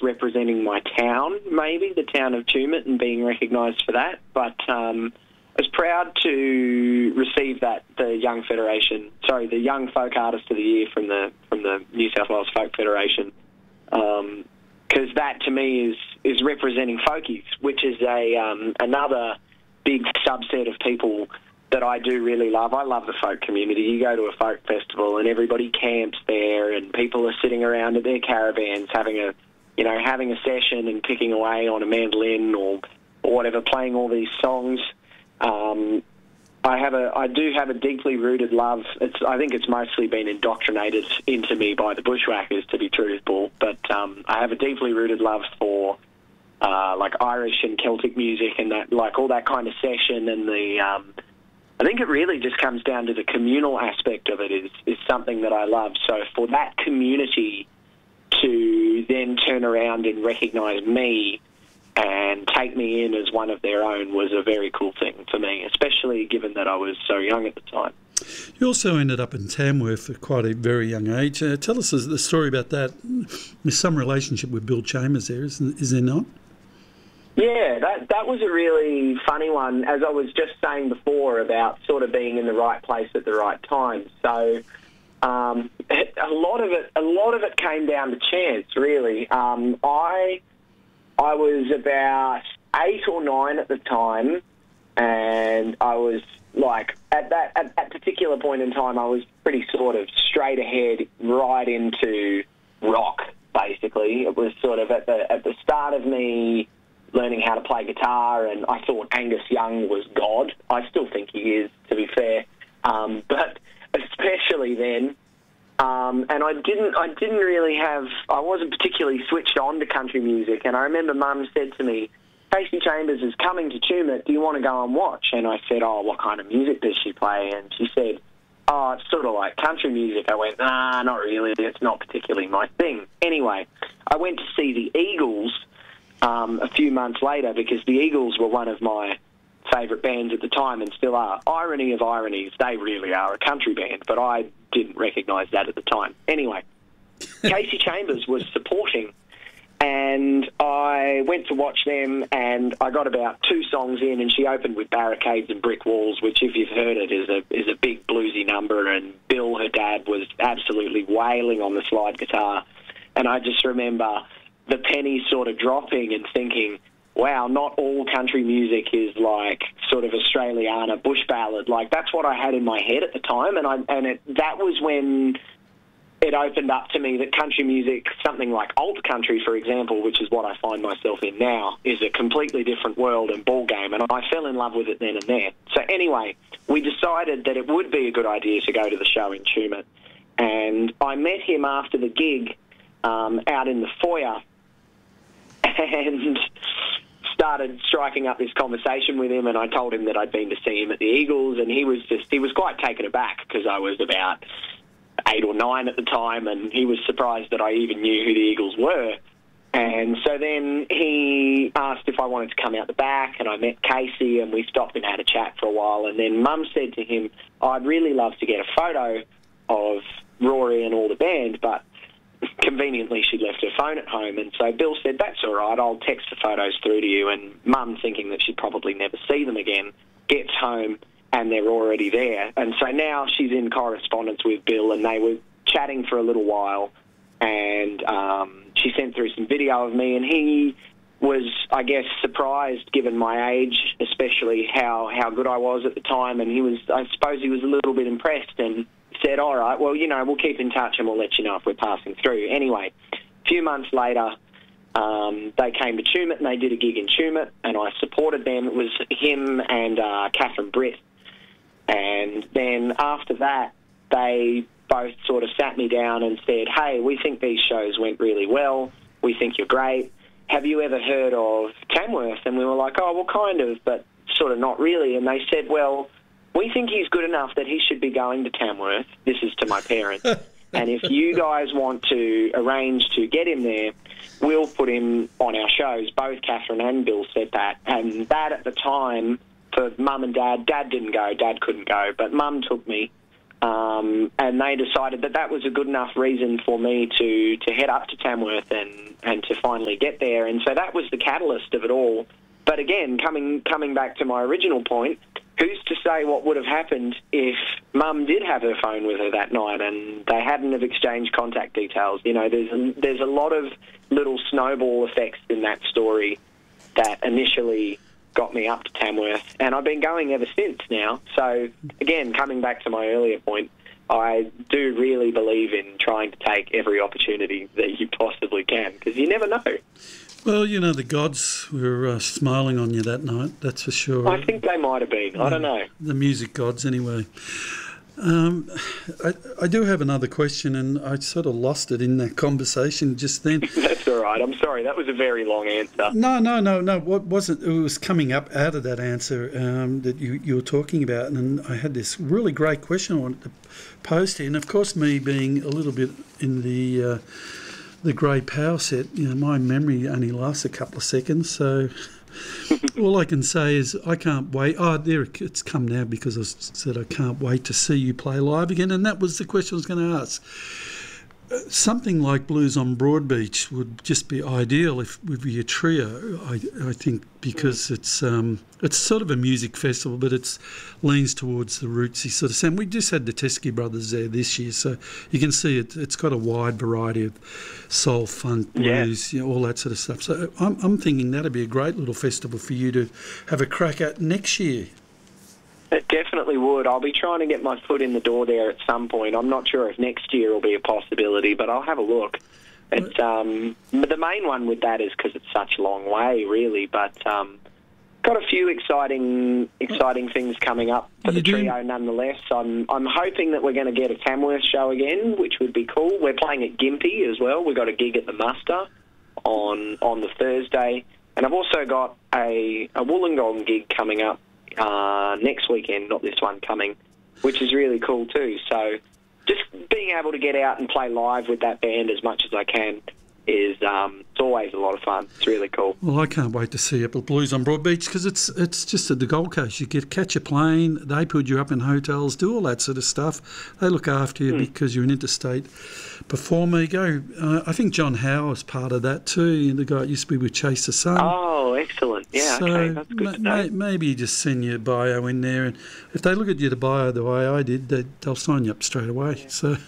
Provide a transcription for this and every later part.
representing my town, maybe, the town of Tumut, and being recognised for that. But I was proud to receive the Young Folk Artist of the Year from the New South Wales Folk Federation, because that to me is representing folkies, which is another big subset of people that I do really love. I love the folk community. You go to a folk festival and everybody camps there, and people are sitting around at their caravans having a session and picking away on a mandolin or whatever, playing all these songs. I do have a deeply rooted love. I think it's mostly been indoctrinated into me by the bushwhackers, to be truthful. But I have a deeply rooted love for like Irish and Celtic music and that, like all that kind of session, and I think it really just comes down to the communal aspect of it is something that I love. So for that community to then turn around and recognise me and take me in as one of their own was a very cool thing for me, especially given that I was so young at the time. You also ended up in Tamworth at quite a very young age. Tell us the story about that. There's some relationship with Bill Chambers there, is there not? Yeah, that was a really funny one, as I was just saying before about sort of being in the right place at the right time. So a lot of it came down to chance, really. I was about 8 or 9 at the time, and I was like at that particular point in time, I was pretty sort of straight ahead right into rock. Basically, it was sort of at the start of me learning how to play guitar, and I thought Angus Young was God. I still think he is, to be fair, but especially then. And I wasn't particularly switched on to country music, and I remember Mum said to me, Kasey Chambers is coming to Tumut, do you want to go and watch? And I said, oh, what kind of music does she play? And she said, oh, it's sort of like country music. I went, nah, not really, it's not particularly my thing. Anyway, I went to see the Eagles a few months later, because the Eagles were one of my favourite bands at the time and still are. Irony of ironies, they really are a country band, but I didn't recognise that at the time. Anyway, Kasey Chambers was supporting, and I went to watch them, and I got about 2 songs in, and she opened with Barricades and Brick Walls, which, if you've heard it, is a big bluesy number, and Bill, her dad, was absolutely wailing on the slide guitar. And I just remember the pennies sort of dropping and thinking, wow, not all country music is like sort of Australiana bush ballad. Like, that's what I had in my head at the time, that was when it opened up to me that country music, something like alt country, for example, which is what I find myself in now, is a completely different world and ball game, and I fell in love with it then and there. So anyway, we decided that it would be a good idea to go to the show in Tumut, and I met him after the gig out in the foyer, and started striking up this conversation with him, and I told him that I'd been to see him at the Eagles, and he was quite taken aback, because I was about 8 or 9 at the time, and he was surprised that I even knew who the Eagles were. And so then he asked if I wanted to come out the back, and I met Kasey, and we stopped and had a chat for a while, and then Mum said to him, I'd really love to get a photo of Rory and all the band, but conveniently she'd left her phone at home, and so Bill said, that's all right, I'll text the photos through to you. And Mum, thinking that she'd probably never see them again, gets home and they're already there. And so now she's in correspondence with Bill, and they were chatting for a little while, and she sent through some video of me, and he was, I guess, surprised, given my age, especially how good I was at the time, and I suppose he was a little bit impressed, and said, all right, well, we'll keep in touch and we'll let you know if we're passing through. Anyway, a few months later, they came to Tumut and they did a gig in Tumut, and I supported them. It was him and Catherine Britt. And then after that, they both sort of sat me down and said, hey, we think these shows went really well. We think you're great. Have you ever heard of Tamworth? And we were like, oh, well, kind of, but sort of not really. And they said, well, we think he's good enough that he should be going to Tamworth. This is to my parents. And if you guys want to arrange to get him there, we'll put him on our shows. Both Catherine and Bill said that. And that at the time, for Mum and Dad, Dad didn't go, Dad couldn't go, but Mum took me. And they decided that that was a good enough reason for me to head up to Tamworth and to finally get there. And so that was the catalyst of it all. But again, coming back to my original point, who's to say what would have happened if Mum did have her phone with her that night and they hadn't have exchanged contact details? You know, there's a lot of little snowball effects in that story that initially got me up to Tamworth, and I've been going ever since now. So, again, coming back to my earlier point, I do really believe in trying to take every opportunity that you possibly can, because you never know. Well, you know, the gods were smiling on you that night, that's for sure. I think they might have been. I don't know. The music gods, anyway. I do have another question, and I sort of lost it in that conversation just then. That's all right. I'm sorry. That was a very long answer. No. What wasn't? It was coming up out of that answer that you were talking about, and I had this really great question I wanted to pose to you. And of course, me being a little bit in the grey power set, you know, my memory only lasts a couple of seconds, so. All I can say is I can't wait. Oh, there it's come now, because I said I can't wait to see you play live again, and that was the question I was going to ask. Something like Blues on Broadbeach would just be ideal if with your trio. I think, because it's sort of a music festival, but it leans towards the rootsy sort of sound. We just had the Teskey Brothers there this year, so you can see it's got a wide variety of soul, funk, blues, you know, all that sort of stuff. So I'm thinking that'd be a great little festival for you to have a crack at next year. It definitely would. I'll be trying to get my foot in the door there at some point. I'm not sure if next year will be a possibility, but I'll have a look. It's, the main one with that is because it's such a long way, really. But got a few exciting things coming up for the trio nonetheless. I'm hoping that we're going to get a Tamworth show again, which would be cool. We're playing at Gympie as well. We've got a gig at the Muster on the Thursday. And I've also got a Wollongong gig coming up next weekend, not this one coming, which is really cool too. So just being able to get out and play live with that band as much as I can is it's always a lot of fun. It's really cool. Well, I can't wait to see you at Blues on Broadbeach, because it's just at the Gold Coast. You catch a plane, they put you up in hotels, do all that sort of stuff. They look after you because you're an interstate performer. You go. I think John Howe is part of that too. The guy that used to be with Chase the Sun. Oh, excellent. Yeah, so okay, that's good to know. Maybe you just send your bio in there, and if they look at your bio the way I did, they'll sign you up straight away. Yeah. So.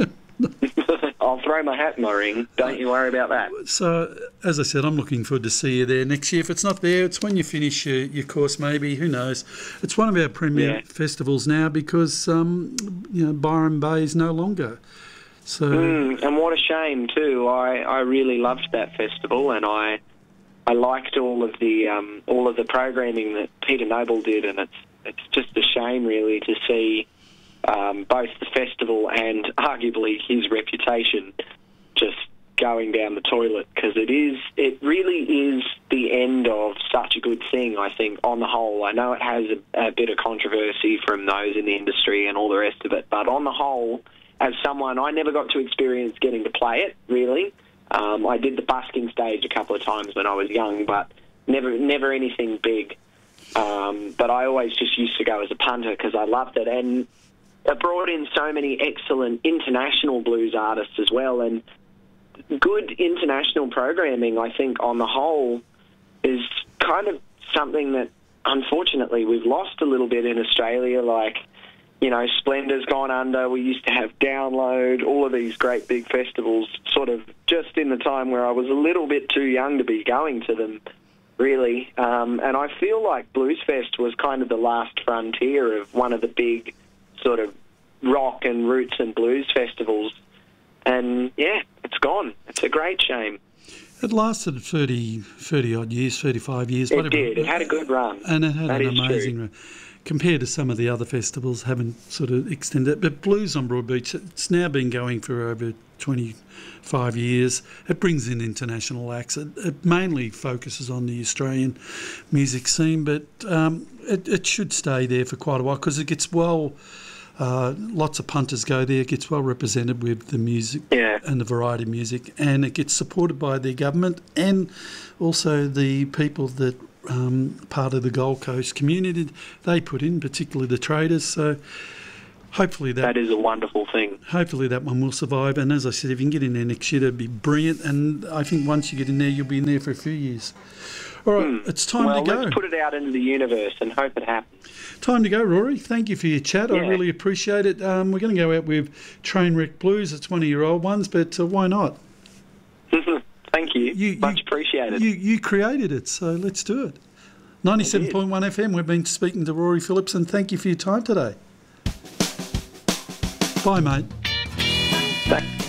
I'll throw my hat in my ring. Don't you worry about that. So, as I said, I'm looking forward to see you there next year. If it's not there, it's when you finish your course, maybe. Who knows? It's one of our premier festivals now, because Byron Bay is no longer. So, and what a shame too. I really loved that festival, and I liked all of the programming that Peter Noble did, and it's just a shame really to see both the festival and arguably his reputation just going down the toilet, because it really is the end of such a good thing, I think, on the whole. I know it has a bit of controversy from those in the industry and all the rest of it, but on the whole, as someone, I never got to experience getting to play it, really. I did the busking stage a couple of times when I was young, but never anything big. But I always just used to go as a punter because I loved it, and it brought in so many excellent international blues artists as well, and good international programming, I think, on the whole, is kind of something that, unfortunately, we've lost a little bit in Australia. Like, you know, Splendor's gone under. We used to have Download, all of these great big festivals, sort of just in the time where I was a little bit too young to be going to them, really. And I feel like Blues Fest was kind of the last frontier of one of the big sort of rock and roots and blues festivals. And, yeah, it's gone. It's a great shame. It lasted 30-odd years, 35 years. It did. It had a good run. And it had an amazing run. Compared to some of the other festivals, haven't sort of extended. But Blues on Broadbeach, it's now been going for over 25 years. It brings in international acts. It mainly focuses on the Australian music scene, but it should stay there for quite a while because it gets lots of punters go there. It gets well represented with the music and the variety of music, and it gets supported by their government and also the people that part of the Gold Coast community they put in, particularly the traders. So hopefully that is a wonderful thing. Hopefully that one will survive. And as I said, if you can get in there next year, that'd be brilliant. And I think once you get in there, you'll be in there for a few years. All right, it's time to go. Let's put it out into the universe and hope it happens. Time to go, Rory. Thank you for your chat. Yeah. I really appreciate it. We're going to go out with Trainwreck Blues. It's one of your old ones, but why not? Thank you. Much appreciated. You created it, so let's do it. 97.1 FM, we've been speaking to Rory Phillips, and thank you for your time today. Bye, mate. Thanks.